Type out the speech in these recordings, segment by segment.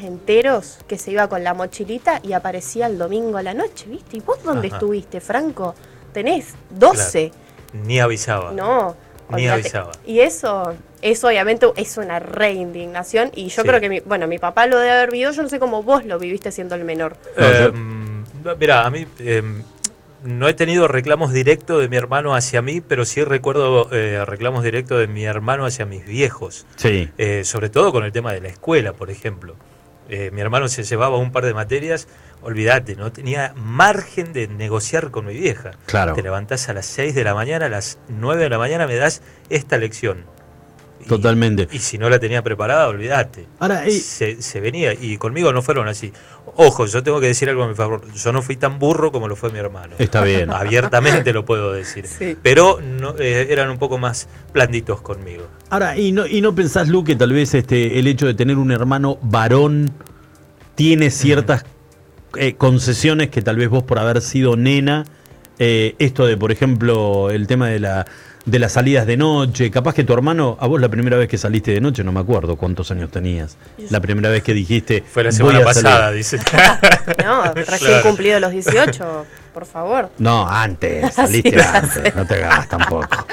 enteros que se iba con la mochilita y aparecía el domingo a la noche, ¿viste? ¿Y vos dónde estuviste, Franco? Tenés 12. Claro. Ni avisaba. No, ni avisaba. Y eso obviamente es una reindignación. Y yo creo que mi papá lo debe haber vivido. Yo no sé cómo vos lo viviste siendo el menor. Mirá, a mí no he tenido reclamos directos de mi hermano hacia mí, pero sí recuerdo reclamos directos de mi hermano hacia mis viejos. Sí. Sobre todo con el tema de la escuela, por ejemplo. Mi hermano se llevaba un par de materias, olvídate, no tenía margen de negociar con mi vieja. Claro. Te levantás a las 6 de la mañana, a las 9 de la mañana me das esta lección. Totalmente. Y si no la tenía preparada, olvídate. Ahora, se venía, y conmigo no fueron así. Ojo, yo tengo que decir algo a mi favor. Yo no fui tan burro como lo fue mi hermano. Está bien. Abiertamente lo puedo decir. Sí. Pero no, eran un poco más blanditos conmigo. Ahora, ¿y no pensás, Lu, que tal vez el hecho de tener un hermano varón tiene ciertas concesiones que tal vez vos, por haber sido nena, esto de, por ejemplo, el tema de las salidas de noche, capaz que tu hermano, a vos la primera vez que saliste de noche, no me acuerdo cuántos años tenías, la primera vez que dijiste... Fue la semana pasada, dice. No, recién cumplido los 18, por favor. No, antes, saliste antes, no te hagas tampoco.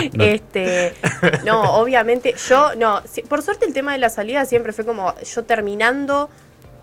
No, obviamente, por suerte el tema de la salida siempre fue como, yo terminando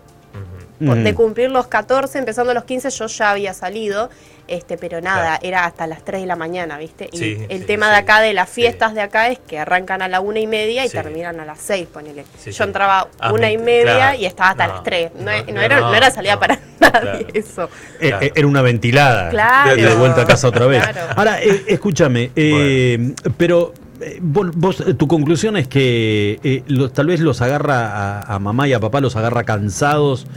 de cumplir los 14, empezando los 15, yo ya había salido, pero nada, era hasta las 3 de la mañana, ¿viste? Y el tema de acá, de las fiestas de acá, es que arrancan a la 1:30 y terminan a las 6, ponele. Yo entraba 1:30 y estaba hasta las 3. No era salida para nadie eso. Era una ventilada. Claro. Y de vuelta a casa otra vez. Claro. Ahora, escúchame, pero... Vos, tu conclusión es que tal vez los agarra a mamá y a papá, los agarra cansados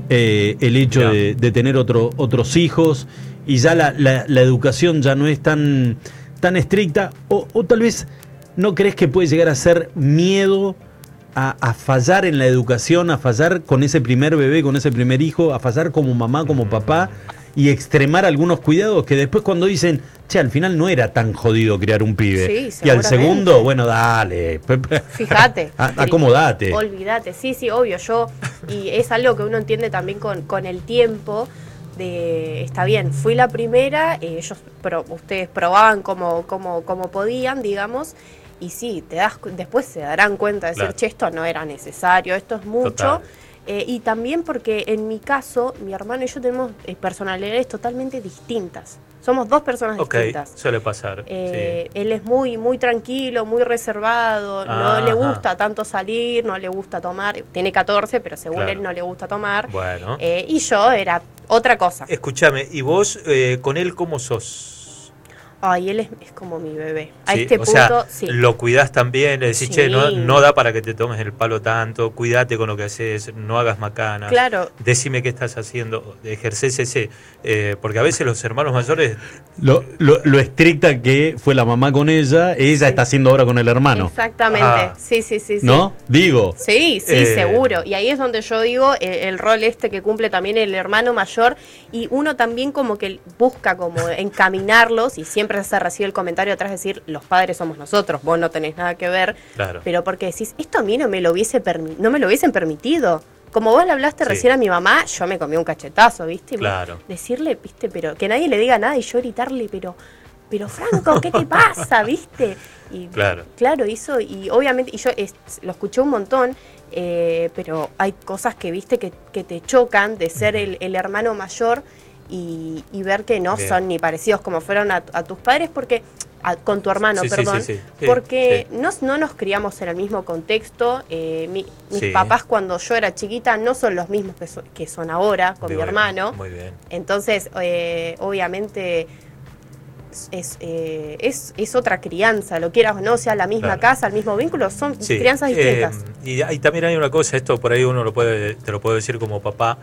el hecho de tener otros hijos, y ya la educación ya no es tan estricta, o tal vez no crees que puede llegar a ser miedo a fallar en la educación, a fallar con ese primer bebé, con ese primer hijo, a fallar como mamá, como papá, y extremar algunos cuidados que después, cuando dicen, che, al final no era tan jodido criar un pibe, sí, y al segundo, bueno, dale, fíjate, acomodate, olvídate, sí, obvio, y es algo que uno entiende también con el tiempo, está bien, fui la primera, ustedes probaban como podían, digamos, y sí, después se darán cuenta de decir, che, esto no era necesario, esto es mucho. Total. Y también porque en mi caso, mi hermano y yo tenemos personalidades totalmente distintas. Somos dos personas distintas. Suele pasar. Él es muy, muy tranquilo, muy reservado, no le gusta tanto salir, no le gusta tomar. Tiene 14, pero según él no le gusta tomar. Bueno. Y yo era otra cosa. Escúchame, ¿y vos con él cómo sos? Ay, él es como mi bebé. A Sí, este punto, sí. Lo cuidás también, le decís, che, no da para que te tomes el palo tanto, cuídate con lo que haces, no hagas macanas. Claro. Decime qué estás haciendo, ejercés ese. Porque a veces los hermanos mayores... Lo estricta que fue la mamá con ella está haciendo ahora con el hermano. Exactamente, sí. ¿No? Digo. Sí, seguro. Y ahí es donde yo digo el rol que cumple también el hermano mayor, y uno también como que busca como encaminarlos, y siempre se recibe el comentario atrás de decir, los padres somos nosotros, vos no tenés nada que ver. Claro. Pero porque decís, esto a mí no me lo hubiesen permitido. Como vos le hablaste recién a mi mamá, yo me comí un cachetazo, ¿viste? Claro. Decirle, ¿viste? Pero que nadie le diga nada, y yo gritarle, pero Franco, ¿qué te pasa? ¿Viste? Y claro, hizo, y obviamente, y yo lo escuché un montón, pero hay cosas que viste que te chocan de ser el hermano mayor y ver que no son ni parecidos como fueron a tus padres, porque con tu hermano, porque no nos criamos en el mismo contexto. Mis papás cuando yo era chiquita no son los mismos que son ahora con mi hermano. Muy bien. Entonces, obviamente es otra crianza, lo quieras o no, sea la misma casa, el mismo vínculo, son crianzas distintas. Y ahí también hay una cosa, esto por ahí uno te lo puede decir como papá,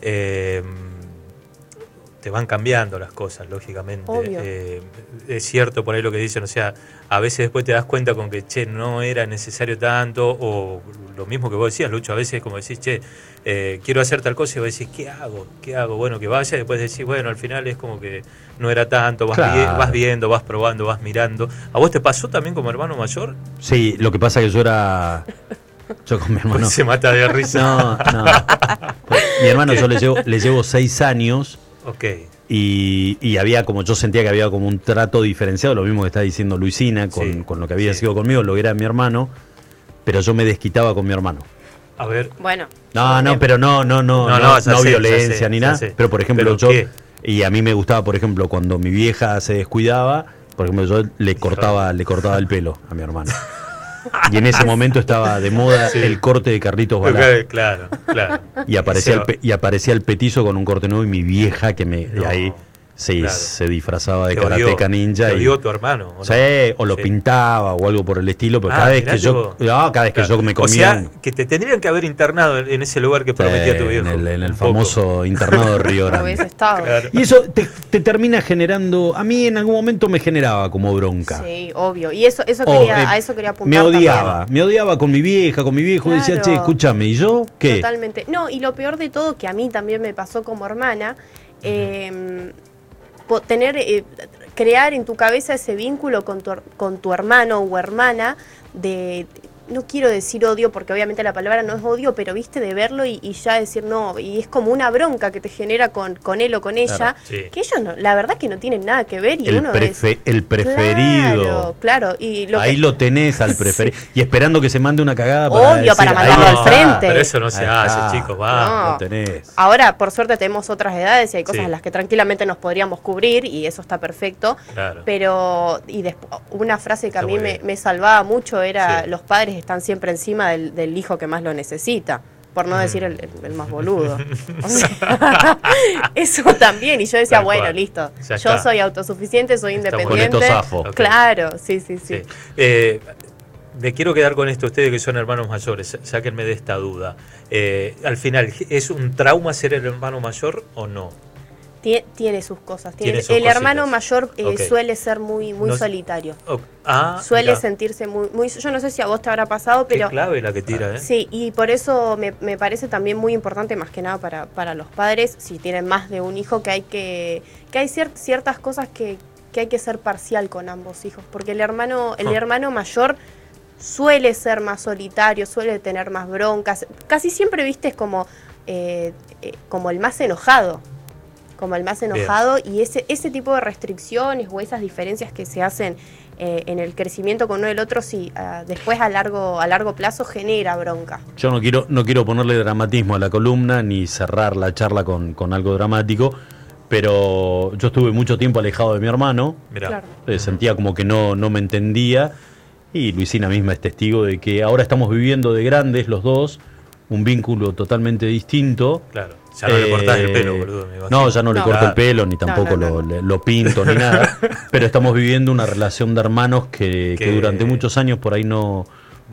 te van cambiando las cosas, lógicamente. Es cierto por ahí lo que dicen, o sea, a veces después te das cuenta con que, che, no era necesario tanto, o lo mismo que vos decías, Lucho, a veces como decís, che, quiero hacer tal cosa, y vos decís, ¿qué hago? Bueno, que vaya, y después decís, bueno, al final es como que no era tanto, vas viendo, vas probando, vas mirando. ¿A vos te pasó también como hermano mayor? Sí, lo que pasa es que yo era Yo con mi hermano. Pues se mata de risa. No. Pues, mi hermano yo le llevo 6 años. Ok. Y había como, yo sentía que había como un trato diferenciado, lo mismo que está diciendo Luisina, con lo que había sido conmigo, lo que era mi hermano, pero yo me desquitaba con mi hermano. A ver. Bueno. No, pero no violencia ni nada. Pero por ejemplo, y a mí me gustaba, por ejemplo, cuando mi vieja se descuidaba, por ejemplo, yo le cortaba el pelo a mi hermano. Y en ese momento estaba de moda el corte de Carlitos Balá. Claro. Y aparecía el petizo con un corte nuevo y mi vieja que de ahí se disfrazaba de karateca ninja. Te odió tu hermano. ¿O o lo pintaba o algo por el estilo, pero cada vez que yo me comía... O sea, que te tendrían que haber internado en ese lugar que prometía tu viejo. En el famoso internado de Río Grande. Claro. Y eso te termina generando... A mí en algún momento me generaba como bronca. Sí, obvio. Y a eso quería apuntar. Me odiaba con mi vieja, con mi viejo. Claro. Decía, che, escúchame, ¿y yo qué? Totalmente. No, y lo peor de todo, que a mí también me pasó como hermana... crear en tu cabeza ese vínculo con tu hermano o hermana de, no quiero decir odio porque obviamente la palabra no es odio, pero viste, de verlo y ya decir no, y es como una bronca que te genera con él o con ella, que ellos la verdad que no tienen nada que ver y el preferido. Claro, y ahí lo tenés al preferido y esperando que se mande una cagada para mandarlo al frente. Pero eso no se hace, chicos, lo tenés. Ahora por suerte tenemos otras edades y hay cosas en las que tranquilamente nos podríamos cubrir y eso está perfecto, pero una frase que a mí me salvaba mucho era los padres están siempre encima del hijo que más lo necesita, por no decir el más boludo. O sea, eso también, y yo decía, bueno, listo, yo soy autosuficiente, soy independiente. Claro, sí. Me quiero quedar con esto, ustedes que son hermanos mayores, sáquenme de esta duda. Al final, ¿es un trauma ser el hermano mayor o no? Tiene sus cosas. El hermano mayor suele ser muy solitario. Suele sentirse muy... Yo no sé si a vos te habrá pasado, pero... Qué clave la que tira, ¿eh? Sí, y por eso me parece también muy importante, más que nada para los padres, si tienen más de un hijo, que hay ciertas cosas que hay que ser parcial con ambos hijos. Porque el hermano mayor suele ser más solitario, suele tener más broncas. Casi siempre, viste, es como el más enojado. Y ese tipo de restricciones o esas diferencias que se hacen en el crecimiento con uno del otro, después a largo plazo genera bronca. Yo no quiero ponerle dramatismo a la columna ni cerrar la charla con algo dramático, pero yo estuve mucho tiempo alejado de mi hermano. Claro. Sentía como que no me entendía, y Luisina misma es testigo de que ahora estamos viviendo de grandes los dos un vínculo totalmente distinto. Claro. Ya no le cortás el pelo, boludo. No, ya no le corto el pelo, ni tampoco lo pinto, ni nada. Pero estamos viviendo una relación de hermanos que durante muchos años por ahí no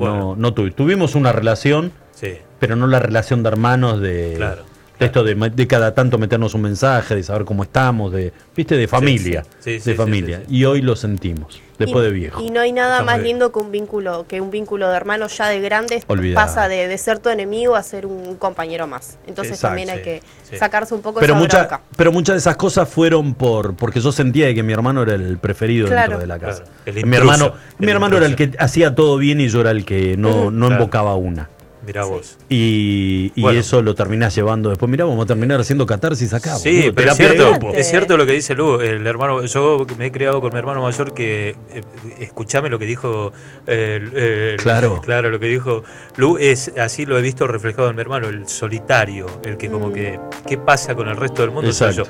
tuvimos una relación, pero no la relación de hermanos de esto de cada tanto meternos un mensaje, de saber cómo estamos, de familia. De familia. Y hoy lo sentimos, después de viejo. Y no hay nada más lindo que un vínculo de hermanos ya de grandes. Pasa de ser tu enemigo a ser un compañero más. Entonces también hay que sacarse un poco esa bronca. Pero muchas de esas cosas fueron porque yo sentía que mi hermano era el preferido dentro de la casa. Mi hermano era el que hacía todo bien y yo era el que no invocaba una. Mirá vos. Y eso lo terminás llevando después. Mirá, vamos a terminar haciendo catarsis acá. Sí, pero es cierto lo que dice Lu, el hermano. Yo me he criado con mi hermano mayor que escuchame lo que dijo claro, lo que dijo Lu, es así, lo he visto reflejado en mi hermano, el solitario, el que como que ¿qué pasa con el resto del mundo? Soy yo.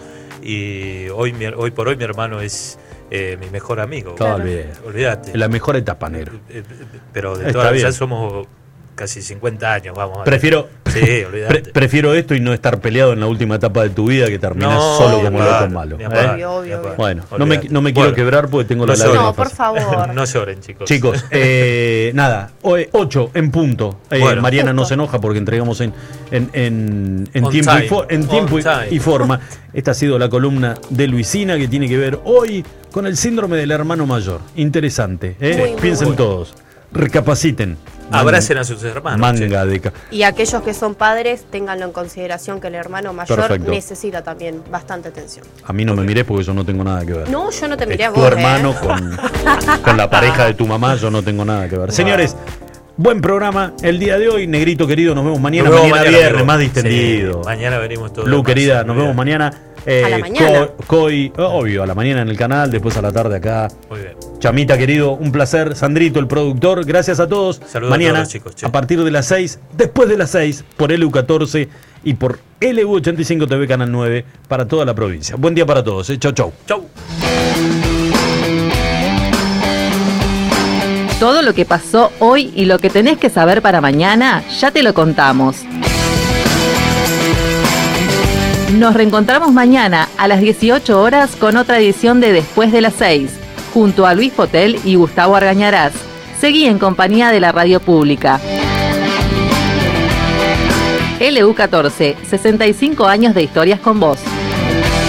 Y hoy por hoy mi hermano es mi mejor amigo. Claro. Olvídate. La mejor etapa, negro. Pero de todas ya somos casi 50 años, vamos a ver. Prefiero esto y no estar peleado en la última etapa de tu vida, que terminás solo como loco malo. Obvio. Bueno, no me quiero quebrar porque tengo la lágrima. No, por favor. No lloren, chicos. Chicos, nada, 8 en punto. Mariana no se enoja porque entregamos en tiempo y forma. Esta ha sido la columna de Luisina, que tiene que ver hoy con el síndrome del hermano mayor. Interesante, piensen todos, recapaciten. Abracen a sus hermanos. Y aquellos que son padres, ténganlo en consideración que el hermano mayor necesita también bastante atención. A mí no me miré porque yo no tengo nada que ver. No, yo no te miré a vos. Tu hermano con la pareja de tu mamá, yo no tengo nada que ver. Señores, Buen programa el día de hoy. Negrito querido, nos vemos mañana. Mañana viernes, más distendido. Sí, mañana venimos todos. Lu, querida, nos vemos mañana. A la mañana. Obvio, a la mañana en el canal, después a la tarde acá. Muy bien. Chamita, querido, un placer. Sandrito, el productor, gracias a todos. Saludos mañana, a todos, chicos. A partir de las 6, después de las 6, por LU14 y por LU85 TV Canal 9 para toda la provincia. Buen día para todos. Chau, chau. Chau. Todo lo que pasó hoy y lo que tenés que saber para mañana, ya te lo contamos. Nos reencontramos mañana a las 18 horas con otra edición de Después de las 6, junto a Luis Potel y Gustavo Argañarás. Seguí en compañía de la radio pública. LU14, 65 años de historias con vos.